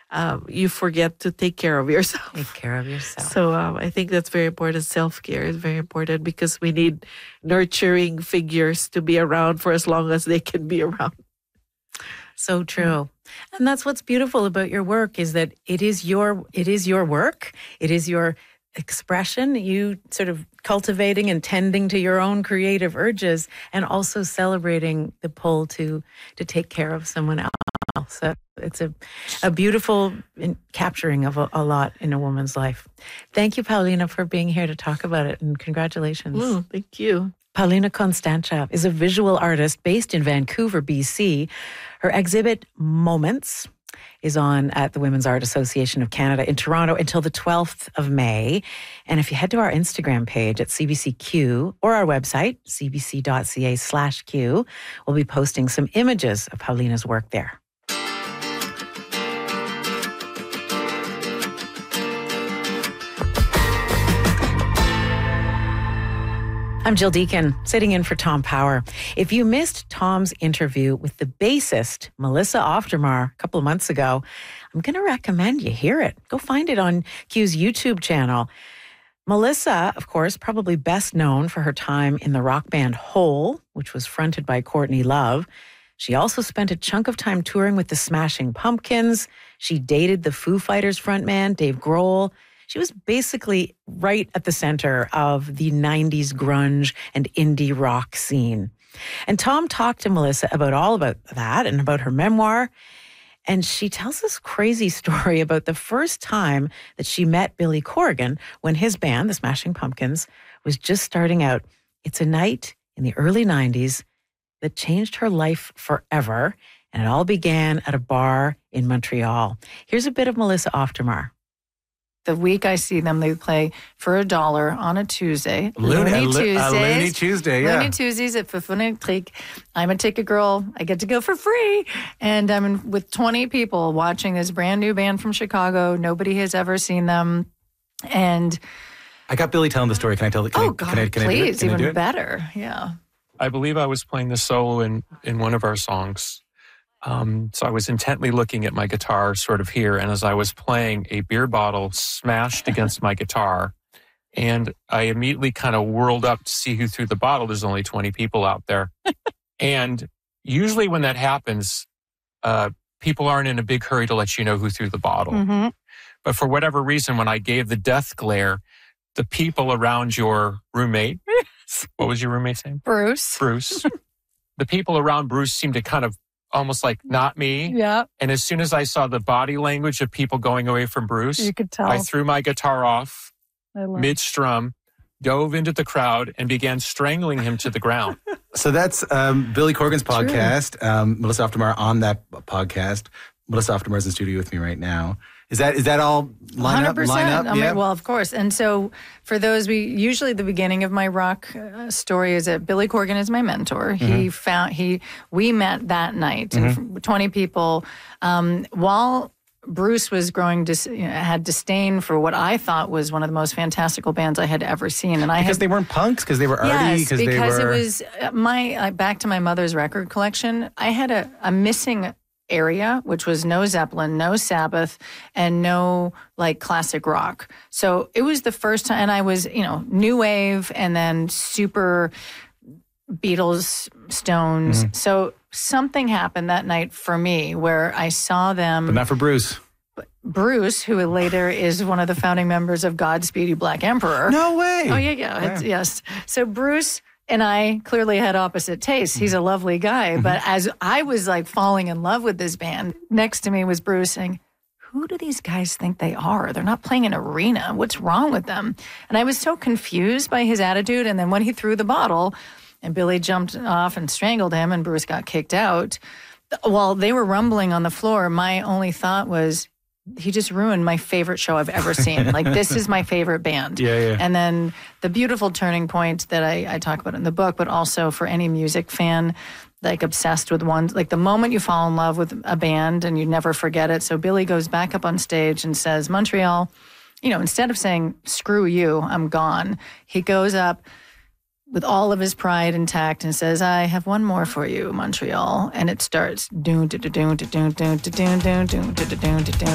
you forget to take care of yourself. Take care of yourself. So I think that's very important. Self-care is very important because we need nurturing figures to be around for as long as they can be around. So true. And that's what's beautiful about your work is that it is your work. It is your expression, you sort of cultivating and tending to your own creative urges and also celebrating the pull to take care of someone else. So it's a beautiful capturing of a lot in a woman's life. Thank you, Paulina, for being here to talk about it, and congratulations. Thank you. Paulina Constantia is a visual artist based in Vancouver, BC. Her exhibit, Moments, is on at the Women's Art Association of Canada in Toronto until the 12th of May. And if you head to our Instagram page at CBCQ or our website, cbc.ca/Q, we'll be posting some images of Paulina's work there. I'm Jill Deacon, sitting in for Tom Power. If you missed Tom's interview with the bassist, Melissa Oftermar, a couple of months ago, I'm going to recommend you hear it. Go find it on Q's YouTube channel. Melissa, of course, probably best known for her time in the rock band Hole, which was fronted by Courtney Love. She also spent a chunk of time touring with the Smashing Pumpkins. She dated the Foo Fighters frontman, Dave Grohl. She was basically right at the center of the 90s grunge and indie rock scene. And Tom talked to Melissa about that and about her memoir. And she tells this crazy story about the first time that she met Billy Corgan when his band, the Smashing Pumpkins, was just starting out. It's a night in the early 90s that changed her life forever. And it all began at a bar in Montreal. Here's a bit of Melissa Oftermar. The week I see them, they play for $1 on a Tuesday. Looney Tuesday, yeah. Looney Tuesdays at Fifunitrique. I'm a ticket girl. I get to go for free. And I'm with 20 people watching this brand new band from Chicago. Nobody has ever seen them. And I got Billy telling the story. Can I tell it? Please, even better. Yeah. I believe I was playing the solo in one of our songs. So I was intently looking at my guitar sort of here, and as I was playing, a beer bottle smashed against my guitar, and I immediately kind of whirled up to see who threw the bottle. There's only 20 people out there. And usually when that happens, people aren't in a big hurry to let you know who threw the bottle. Mm-hmm. But for whatever reason, when I gave the death glare, the people around your roommate, what was your roommate's name? Bruce. The people around Bruce seemed to kind of almost like, not me. Yeah. And as soon as I saw the body language of people going away from Bruce, you could tell. I threw my guitar off mid-strum, dove into the crowd, and began strangling him to the ground. So that's Billy Corgan's podcast. Melissa Oftermar on that podcast. Melissa Oftermar's in the studio with me right now. Is that all line 100%. up? Yeah. Well, of course. And so for those, usually the beginning of my rock story is that Billy Corgan is my mentor. Mm-hmm. We met that night, Mm-hmm. 20 people, while Bruce was had disdain for what I thought was one of the most fantastical bands I had ever seen. And because they weren't punks, because they were arty, because it was back to my mother's record collection. I had a missing area, which was no Zeppelin, no Sabbath, and no classic rock. So it was the first time, and I was, new wave and then super Beatles, Stones. Mm-hmm. So something happened that night for me where I saw them. But not for Bruce. Bruce, who later is one of the founding members of Godspeed You Black Emperor. No way. Oh, yeah. Yes. So Bruce and I clearly had opposite tastes. He's a lovely guy. But as I was falling in love with this band, next to me was Bruce saying, who do these guys think they are? They're not playing an arena. What's wrong with them? And I was so confused by his attitude. And then when he threw the bottle and Billy jumped off and strangled him and Bruce got kicked out, while they were rumbling on the floor, my only thought was, he just ruined my favorite show I've ever seen. This is my favorite band. Yeah. And then the beautiful turning point that I talk about in the book, but also for any music fan, obsessed with one, the moment you fall in love with a band and you never forget it. So Billy goes back up on stage and says, Montreal, instead of saying, screw you, I'm gone, he goes up with all of his pride intact and says, I have one more for you, Montreal. And it starts doon, doon, doon, doon, doon, doon, doon, doon, doon, doon, doon,